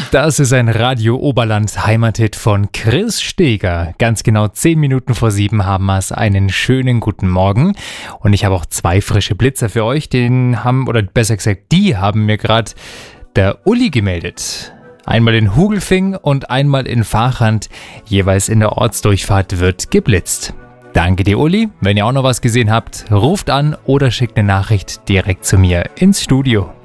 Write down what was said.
Das ist ein Radio Oberland Heimathit von Chris Steger. Ganz genau 10 Minuten vor 7 haben wir es. Einen schönen guten Morgen. Und ich habe auch 2 frische Blitzer für euch. Die haben mir gerade der Uli gemeldet. Einmal in Hugelfing und einmal in Vachand. Jeweils in der Ortsdurchfahrt wird geblitzt. Danke dir, Uli. Wenn ihr auch noch was gesehen habt, ruft an oder schickt eine Nachricht direkt zu mir ins Studio.